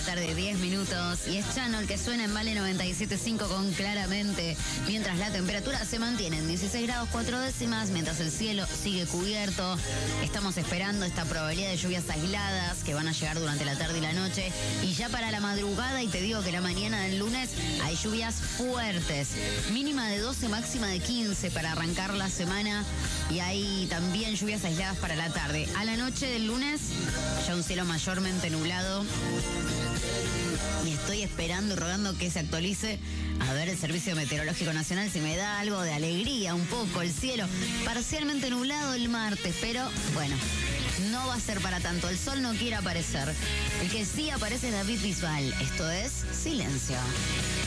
tarde, 10 minutos. Y es Chano el que suena en Vale 97.5 con Claramente. Mientras la temperatura se mantiene en 16 grados 4 décimas, mientras el cielo sigue cubierto. Estamos esperando esta probabilidad de lluvias aisladas que van a llegar durante la tarde y la noche. Y ya para la madrugada, y te digo que la mañana del lunes, hay lluvias fuertes. Mínima de 12, máxima de 15 para arrancar la semana. Y hay también lluvias aisladas para la tarde. A la noche del lunes, ya un cielo mayormente nublado. Y estoy esperando y rogando que se actualice. A ver el Servicio Meteorológico Nacional si me da algo de alegría, un poco el cielo. Parcialmente nublado el martes, pero bueno, no va a ser para tanto. El sol no quiere aparecer. El que sí aparece es David Bisbal. Esto es Silencio.